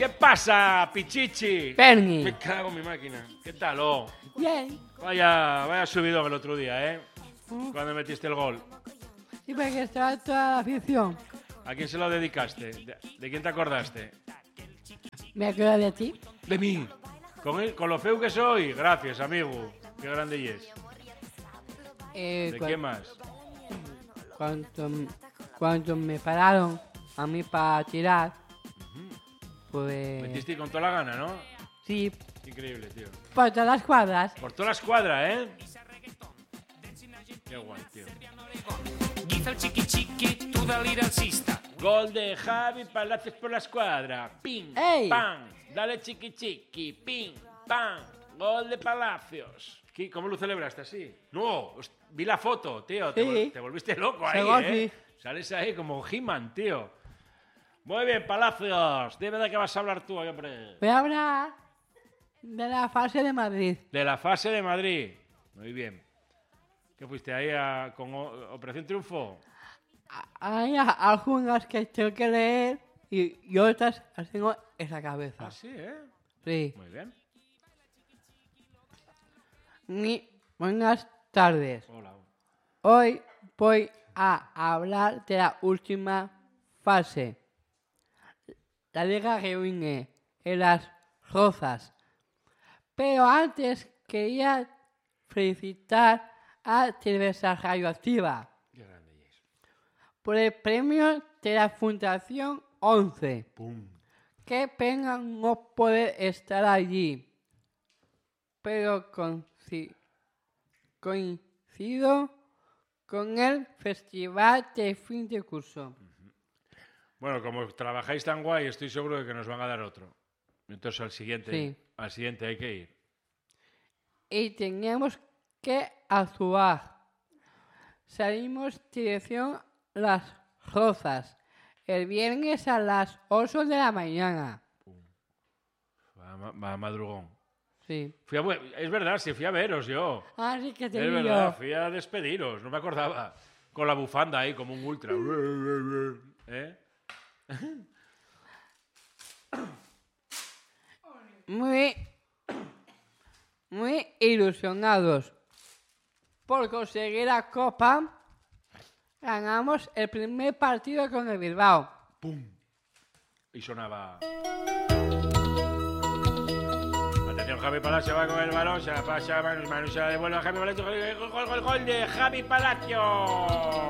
¿Qué pasa, Pichichi? Perni. Me cago en mi máquina. ¿Qué tal, oh? Bien. Vaya subidón el otro día, ¿eh? Cuando metiste el gol. Sí, porque estaba toda la afición. ¿A quién se lo dedicaste? ¿De quién te acordaste? ¿Me acuerdo de ti? De mí. Con lo feo que soy. Gracias, amigo. Qué grande y es. ¿De quién más? Cuando me pararon a mí para tirar, pues... Metiste con toda la gana, ¿no? Sí, Increíble, tío. por todas las cuadras. Por toda la escuadra, ¿eh? Qué guay, tío. Dice el chiqui chiqui, tú dale alcista. Gol de Javi Palacios por la escuadra. Ping, ¡Ey! pam. Dale chiqui chiqui. Ping, pam. Gol de Palacios. ¿Cómo lo celebraste así? No, vi la foto, tío. Sí. Te volviste loco ahí, Según ¿eh? sí. Sales ahí como He-Man, tío. Muy bien, Palacios. Dime de qué vas a hablar tú, hombre. Voy a hablar de la fase de Madrid. De la fase de Madrid. Muy bien. ¿Qué fuiste ahí con Operación Triunfo? Hay algunas que tengo que leer y otras las tengo en la cabeza. Ah, sí, ¿eh? Sí. Muy bien. Buenas tardes. Hola. Hoy voy a hablar de la última fase. La Liga reúne en Las Rozas. Pero antes quería felicitar a Cerveza Radioactiva Qué grande es. por el premio de la Fundación 11. Pum. Qué pena no poder estar allí. Pero coincido con el festival de fin de curso. Bueno, como trabajáis tan guay, estoy seguro de que nos van a dar otro. Entonces al siguiente hay que ir. Y teníamos que actuar. Salimos dirección Las Rozas el viernes a las 8 de la mañana. Va madrugón. Sí. Es verdad, sí, fui a veros yo. Ah, sí que te Es digo. verdad, fui a despediros, no me acordaba. Con la bufanda ahí, como un ultra. ¿Eh? Muy ilusionados por conseguir la copa. Ganamos el primer partido con el Bilbao. ¡Pum! Y sonaba... Atención, Javi Palacio va con el balón, se la pasa a Manu, se la devuelve a Javi Palacio, gol de Javi Palacio.